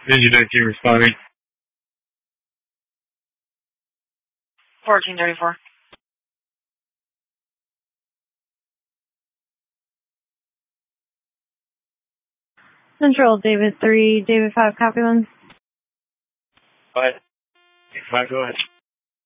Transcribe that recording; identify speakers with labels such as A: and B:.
A: Engine 19 responding.
B: 1434.
C: Central, David 3, David 5, copy one.
A: Go ahead. 5, go ahead.